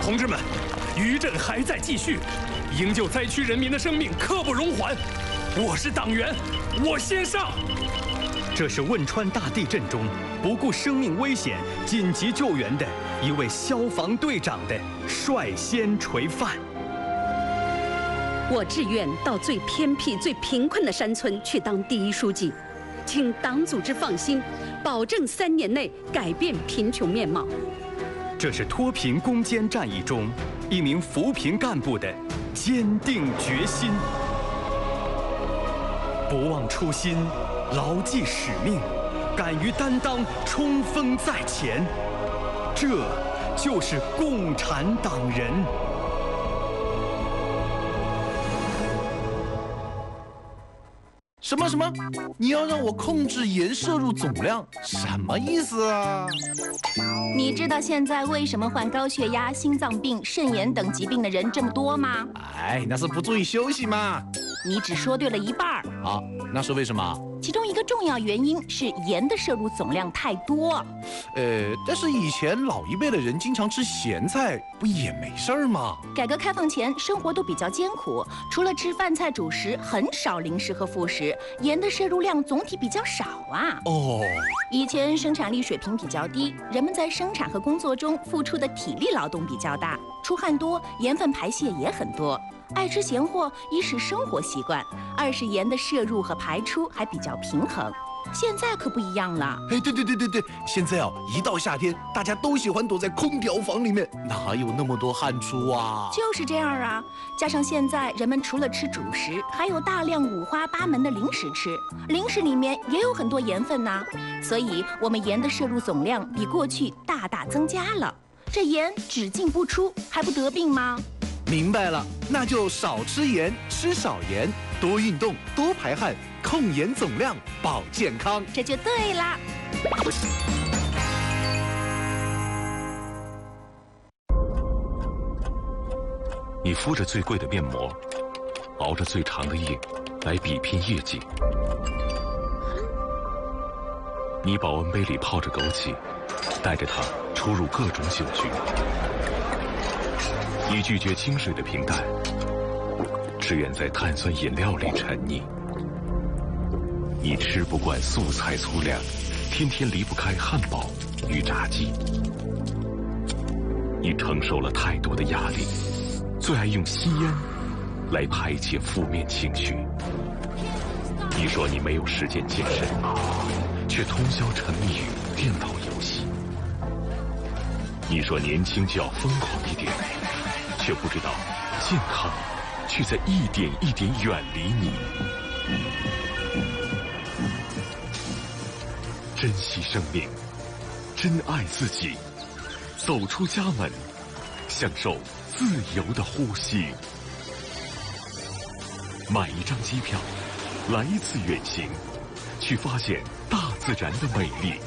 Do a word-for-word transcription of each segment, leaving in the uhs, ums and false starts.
同志们，余震还在继续，营救灾区人民的生命刻不容缓。我是党员，我先上。 这是汶川大地震中不顾生命危险紧急救援的一位消防队长的率先垂范。 我志愿到最偏僻、最贫困的山村去当第一书记，请党组织放心，保证三年内改变贫穷面貌。 这是脱贫攻坚战役中一名扶贫干部的坚定决心。不忘初心，牢记使命，敢于担当，冲锋在前，这就是共产党人。 什么什么？你要让我控制盐摄入总量，什么意思啊？ 你知道现在为什么患高血压、心脏病、肾炎等疾病的人这么多吗？ 哎，那是不注意休息嘛。 你只说对了一半儿。 好，那是为什么？ 其中一个重要原因是盐的摄入总量太多。 呃，但是以前老一辈的人经常吃咸菜，不也没事儿吗？ 改革开放前，生活都比较艰苦，除了吃饭菜主食，很少零食和副食，盐的摄入量总体比较少啊。 哦， 以前生产力水平比较低，人们在生产和工作中付出的体力劳动比较大，出汗多，盐分排泄也很多。爱吃咸货，一是生活习惯，二是盐的摄入和排出还比较平衡。现在可不一样了。 哎，对对对对对，现在啊，一到夏天，大家都喜欢躲在空调房里面，哪有那么多汗出啊？ 就是这样啊，加上现在人们除了吃主食，还有大量五花八门的零食吃，零食里面也有很多盐分呐，所以我们盐的摄入总量比过去大大增加了。这盐只进不出，还不得病吗？ 明白了，那就少吃盐，吃少盐，多运动，多排汗，控盐总量，保健康， 这就对啦。 你敷着最贵的面膜，熬着最长的夜，来比拼业绩。你保温杯里泡着枸杞，带着它出入各种酒局。你拒绝清水的平淡，只愿在碳酸饮料里沉溺。你吃不惯素菜粗粮，天天离不开汉堡与炸鸡。你承受了太多的压力，最爱用吸烟来排解负面情绪。你说你没有时间健身，却通宵沉迷于电脑游戏。你说年轻就要疯狂一点，却不知道健康却在一点一点远离你。珍惜生命，珍爱自己，走出家门，享受自由的呼吸。买一张机票，来一次远行，去发现大自然的美丽。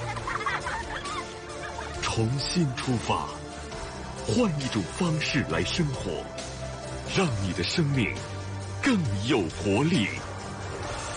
重新出发，换一种方式来生活，让你的生命更有活力。